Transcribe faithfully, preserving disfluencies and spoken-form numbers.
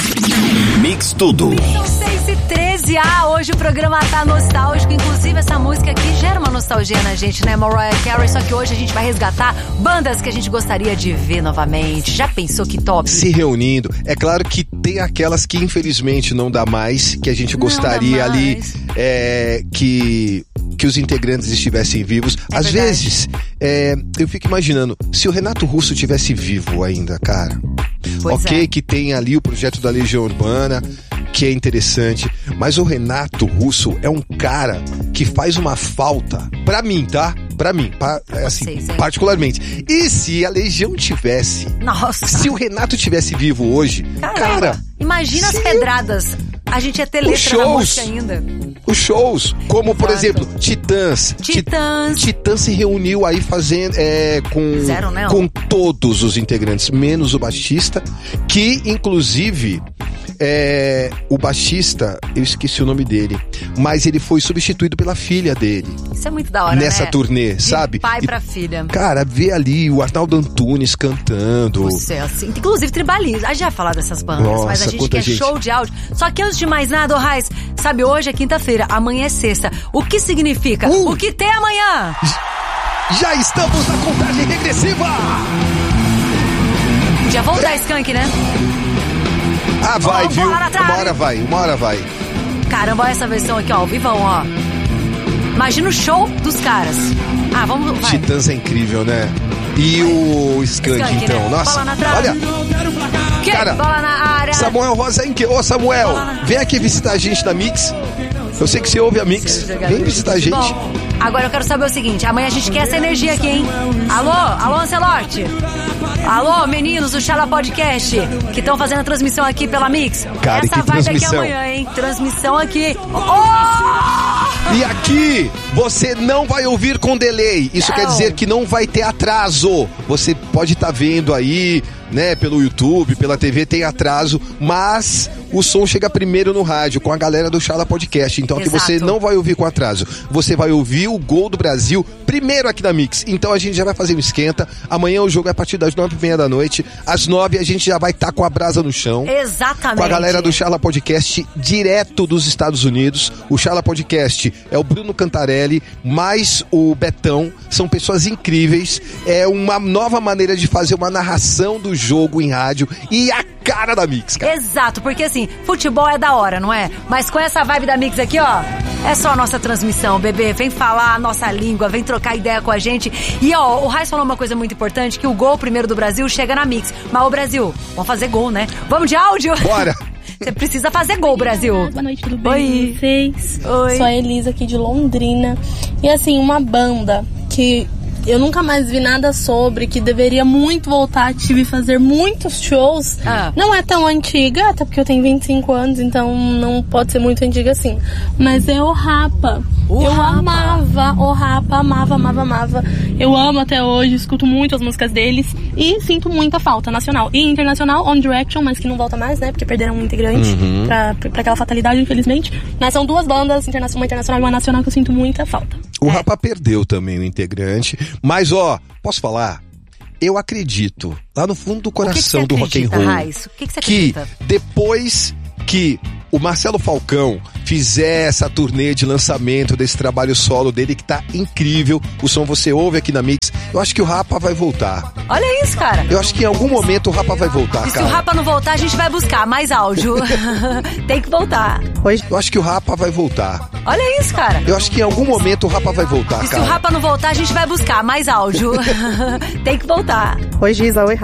Mix Tudo. São seis e treze. Ah, hoje o programa tá nostálgico. Inclusive, essa música aqui gera uma nostalgia na gente, né? Mariah Carey. Só que hoje a gente vai resgatar bandas que a gente gostaria de ver novamente. Já pensou que top? Se reunindo. É claro que tem aquelas que infelizmente não dá mais, que a gente gostaria ali é, que, que os integrantes estivessem vivos. É Às verdade. vezes, é, eu fico imaginando, se o Renato Russo tivesse vivo ainda, cara. Pois ok, é. Que tem ali o projeto da Legião Urbana, que é interessante, mas o Renato Russo é um cara que faz uma falta, pra mim, tá? Pra mim, pra, assim, Vocês, particularmente. E se a Legião tivesse, Nossa. se o Renato tivesse vivo hoje, Caramba. cara... Imagina as pedradas, a gente ia ter letra shows, na música ainda. Os shows, como Exato. por exemplo, Titãs. Titãs. Titãs se reuniu aí fazendo, é, com, Zero, né? com todos os integrantes, menos o baixista, que inclusive... É, o baixista, eu esqueci o nome dele, mas ele foi substituído pela filha dele. Isso é muito da hora, nessa né? turnê, De sabe? pai e, pra filha. Cara, vê ali o Arnaldo Antunes cantando. Você, assim, inclusive tribalismo. A gente já falou dessas bandas, Nossa, mas a gente quer gente. show de áudio. Só que antes de mais nada, ô Raiz, sabe, hoje é quinta-feira, amanhã é sexta. O que significa? Uh, o que tem amanhã? Já estamos na contagem regressiva! Já voltar Skank, né? Ah, vai, oh, viu? Uma hora vai, uma hora vai. Caramba, olha essa versão aqui, ó, ao vivão, ó. Imagina o show dos caras. Ah, vamos, vai. Titãs é incrível, né? E o Skank, Skank então. Né? Nossa, bola na trave. Olha. Que? Cara, bola na área. Samuel Rosa em que? Ô, Samuel, vem aqui visitar a gente na Mix. Eu sei que você ouve a Mix. Vem visitar a gente. Bom, agora eu quero saber o seguinte, amanhã a gente quer essa energia aqui, hein? Alô, alô, Ancelotti. Alô, meninos do Chala Podcast, que estão fazendo a transmissão aqui pela Mix. Cara, essa que vai transmissão. daqui amanhã, hein? Transmissão aqui. Oh! E aqui, você não vai ouvir com delay. Isso não. Quer dizer que não vai ter atraso. Você pode estar tá vendo aí, né, pelo YouTube, pela T V, tem atraso, mas o som chega primeiro no rádio, com a galera do Chala Podcast. Então aqui Exato. Você não vai ouvir com atraso. Você vai ouvir o gol do Brasil primeiro aqui na Mix. Então a gente já vai fazer um esquenta. Amanhã o jogo é a partir das nove e meia da noite. Às nove a gente já vai estar tá com a brasa no chão. Exatamente. Com a galera do Chala Podcast, direto dos Estados Unidos. O Chala Podcast é o Bruno Cantarelli, mais o Betão. São pessoas incríveis. É uma nova maneira de fazer uma narração do jogo em rádio e a cara da Mix, cara. Exato, porque assim, futebol é da hora, não é? Mas com essa vibe da Mix aqui, ó, é só a nossa transmissão, bebê. Vem falar a nossa língua, vem trocar ideia com a gente. E ó, o Raiz falou uma coisa muito importante, que o gol primeiro do Brasil chega na Mix. Mas o Brasil, vamos fazer gol, né? Vamos de áudio? Bora! Você precisa fazer gol, Brasil. Boa noite, tudo bem Oi. com vocês? Oi. Sou a Elisa aqui de Londrina. E assim, uma banda que eu nunca mais vi nada sobre, que deveria muito voltar ativa e fazer muitos shows. Ah. Não é tão antiga, até porque eu tenho vinte e cinco anos, então não pode ser muito antiga assim. Mas é o Rapa. O eu Rapa. amava o Rapa, amava, amava, amava. Eu amo até hoje, escuto muito as músicas deles e sinto muita falta nacional. E internacional, One Direction, mas que não volta mais, né? Porque perderam um integrante uhum. pra, pra aquela fatalidade, infelizmente. Mas são duas bandas, uma internacional e uma nacional, que eu sinto muita falta. O é. Rapa perdeu também o integrante, mas ó, posso falar? Eu acredito, lá no fundo do coração do rock and roll, Raiz? O que, que você que acredita? depois que o Marcelo Falcão fizer essa turnê de lançamento desse trabalho solo dele, que tá incrível, o som você ouve aqui na Mix, eu acho que o Rapa vai voltar. Olha isso, cara. Eu acho que em algum momento o Rapa vai voltar, e cara. se o Rapa não voltar, a gente vai buscar mais áudio. Tem que voltar. Eu acho que o Rapa vai voltar. Olha isso, cara. Eu acho que em algum momento o Rapa vai voltar, e cara. se o Rapa não voltar, a gente vai buscar mais áudio. Tem que voltar. Oi, Giza. Oi,